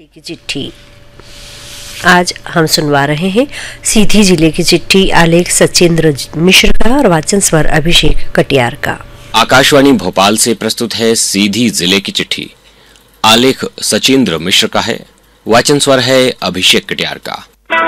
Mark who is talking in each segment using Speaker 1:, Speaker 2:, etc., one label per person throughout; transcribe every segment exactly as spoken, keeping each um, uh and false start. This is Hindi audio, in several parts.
Speaker 1: की चिट्ठी। आज हम सुनवा रहे हैं सीधी जिले की चिट्ठी। आलेख सचिंद्र मिश्र का और वाचन स्वर अभिषेक कटियार का।
Speaker 2: आकाशवाणी भोपाल से प्रस्तुत है सीधी जिले की चिट्ठी। आलेख सचिंद्र मिश्र का है, वाचन स्वर है अभिषेक कटियार का।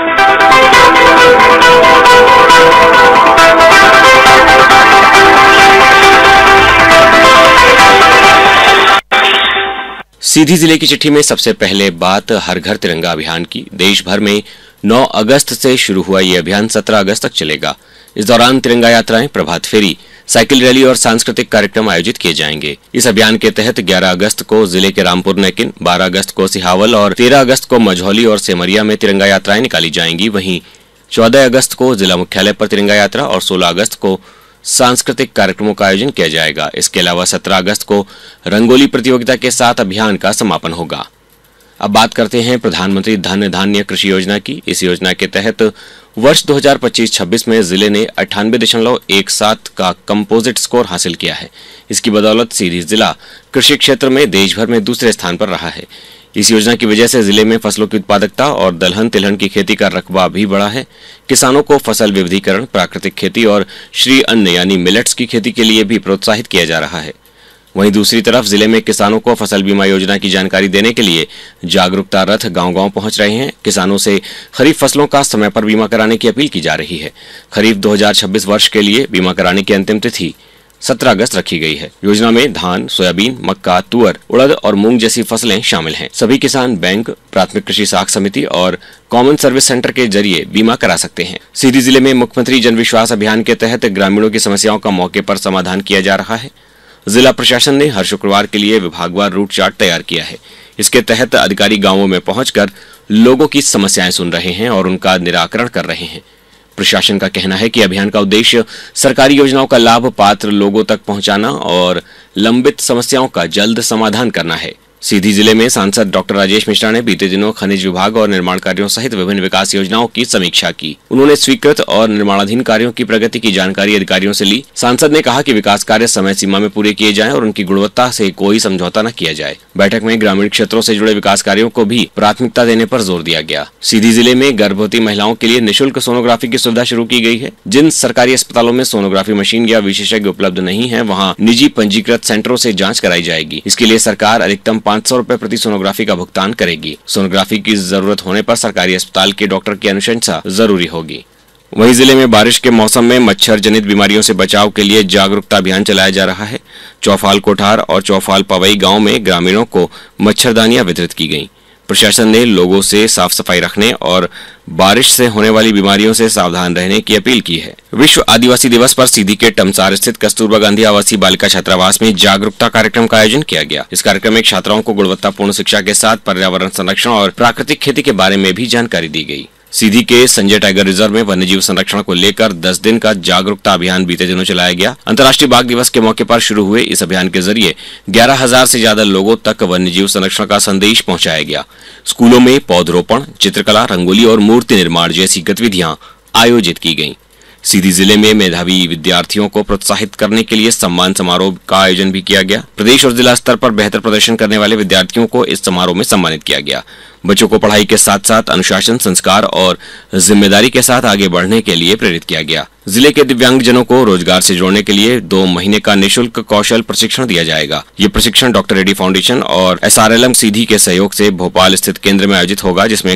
Speaker 2: सीधी जिले की चिट्ठी में सबसे पहले बात हर घर तिरंगा अभियान की। देश भर में नौ अगस्त से शुरू हुआ ये अभियान सत्रह अगस्त तक चलेगा। इस दौरान तिरंगा यात्राएं, प्रभात फेरी, साइकिल रैली और सांस्कृतिक कार्यक्रम आयोजित किए जाएंगे। इस अभियान के तहत ग्यारह अगस्त को जिले के रामपुर नेकिन, बारह अगस्त को सिहावल और तेरह अगस्त को मझौली और सेमरिया में तिरंगा यात्राएं निकाली जाएंगी। वहीं चौदह अगस्त को जिला मुख्यालय पर तिरंगा यात्रा और सोलह अगस्त को सांस्कृतिक कार्यक्रमों का आयोजन किया जाएगा। इसके अलावा सत्रह अगस्त को रंगोली प्रतियोगिता के साथ अभियान का समापन होगा। अब बात करते हैं प्रधानमंत्री धन धान्य कृषि योजना की। इस योजना के तहत वर्ष दो हज़ार पच्चीस छब्बीस में जिले ने अट्ठानवे दशमलव एक सात का कंपोजिट स्कोर हासिल किया है। इसकी बदौलत सीधी जिला कृषि क्षेत्र में देश भर में दूसरे स्थान पर रहा है। इस योजना की वजह से जिले में फसलों की उत्पादकता और दलहन तिलहन की खेती का रकबा भी बढ़ा है। किसानों को फसल विविधीकरण, प्राकृतिक खेती और श्री अन्न यानी मिलेट्स की खेती के लिए भी प्रोत्साहित किया जा रहा है। वहीं दूसरी तरफ जिले में किसानों को फसल बीमा योजना की जानकारी देने के लिए जागरूकता रथ गांव-गांव पहुंच रहे हैं। किसानों से खरीफ फसलों का समय पर बीमा कराने की अपील की जा रही है। खरीफ दो हज़ार छब्बीस वर्ष के लिए बीमा कराने की अंतिम तिथि सत्रह अगस्त रखी गई है। योजना में धान, सोयाबीन, मक्का, तुअर, उड़द और मूंग जैसी फसलें शामिल हैं। सभी किसान बैंक, प्राथमिक कृषि साख समिति और कॉमन सर्विस सेंटर के जरिए बीमा करा सकते हैं। सीधी जिले में मुख्यमंत्री जन विश्वास अभियान के तहत ग्रामीणों की समस्याओं का मौके पर समाधान किया जा रहा है। जिला प्रशासन ने हर शुक्रवार के लिए विभागवार रूट चार्ट तैयार किया है। इसके तहत अधिकारी गांवों में पहुंचकर लोगों की समस्याएं सुन रहे हैं और उनका निराकरण कर रहे हैं। प्रशासन का कहना है कि अभियान का उद्देश्य सरकारी योजनाओं का लाभ पात्र लोगों तक पहुंचाना और लंबित समस्याओं का जल्द समाधान करना है। सीधी जिले में सांसद डॉक्टर राजेश मिश्रा ने बीते दिनों खनिज विभाग और निर्माण कार्यों सहित विभिन्न विकास योजनाओं की समीक्षा की। उन्होंने स्वीकृत और निर्माणाधीन कार्यों की प्रगति की जानकारी अधिकारियों से ली। सांसद ने कहा कि विकास कार्य समय सीमा में पूरे किए जाएं और उनकी गुणवत्ता से कोई समझौता न किया जाए। बैठक में ग्रामीण क्षेत्रों से जुड़े विकास कार्यों को भी प्राथमिकता देने पर जोर दिया गया। सीधी जिले में गर्भवती महिलाओं के लिए निःशुल्क सोनोग्राफी की सुविधा शुरू की गई है। जिन सरकारी अस्पतालों में सोनोग्राफी मशीन या विशेषज्ञ उपलब्ध नहीं है, वहाँ निजी पंजीकृत सेंटरों से जाँच कराई जाएगी। इसके लिए सरकार अधिकतम पाँच सौ रुपए प्रति सोनोग्राफी का भुगतान करेगी। सोनोग्राफी की जरूरत होने पर सरकारी अस्पताल के डॉक्टर की अनुशंसा जरूरी होगी। वहीं जिले में बारिश के मौसम में मच्छर जनित बीमारियों से बचाव के लिए जागरूकता अभियान चलाया जा रहा है। चौफाल कोठार और चौफाल पवई गांव में ग्रामीणों को मच्छरदानियां वितरित की गईं। प्रशासन ने लोगों से साफ सफाई रखने और बारिश से होने वाली बीमारियों से सावधान रहने की अपील की है। विश्व आदिवासी दिवस पर सीधी के टमसार स्थित कस्तूरबा गांधी आवासीय बालिका छात्रावास में जागरूकता कार्यक्रम का आयोजन किया गया। इस कार्यक्रम में छात्राओं को गुणवत्तापूर्ण शिक्षा के साथ पर्यावरण संरक्षण और प्राकृतिक खेती के बारे में भी जानकारी दी गई। सीधी के संजय टाइगर रिजर्व में वन्यजीव संरक्षण को लेकर दस दिन का जागरूकता अभियान बीते दिनों चलाया गया। अंतर्राष्ट्रीय बाघ दिवस के मौके पर शुरू हुए इस अभियान के जरिए ग्यारह हजार से ज्यादा लोगों तक वन्यजीव संरक्षण का संदेश पहुंचाया गया। स्कूलों में पौधरोपण, चित्रकला, रंगोली और मूर्ति निर्माण जैसी गतिविधियां आयोजित की गईं। सीधी जिले में मेधावी विद्यार्थियों को प्रोत्साहित करने के लिए सम्मान समारोह का आयोजन भी किया गया। प्रदेश और जिला स्तर पर बेहतर प्रदर्शन करने वाले विद्यार्थियों को इस समारोह में सम्मानित किया गया। बच्चों को पढ़ाई के साथ साथ अनुशासन, संस्कार और जिम्मेदारी के साथ आगे बढ़ने के लिए प्रेरित किया गया। जिले के दिव्यांगजनों को रोजगार से जोड़ने के लिए दो महीने का निःशुल्क कौशल प्रशिक्षण दिया जाएगा। ये प्रशिक्षण डॉक्टर रेड्डी फाउंडेशन और एस आर एल एम सीधी के सहयोग से भोपाल स्थित केंद्र में आयोजित होगा, जिसमें